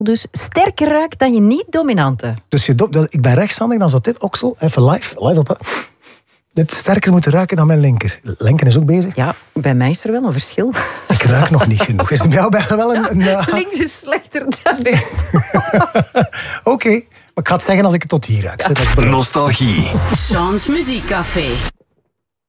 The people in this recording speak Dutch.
dus sterker ruikt dan je niet-dominante. Dus ik ben rechtshandig, dan zou dit oksel, even live op... Dit sterker moeten ruiken dan mijn linker. Linker is ook bezig. Ja, bij mij is er wel een verschil. Ik ruik nog niet genoeg. Is het bij jou wel een... Links is slechter dan rechts. Oké, maar ik ga het zeggen als ik het tot hier ruik. Nostalgie. Sean's Muziekcafé.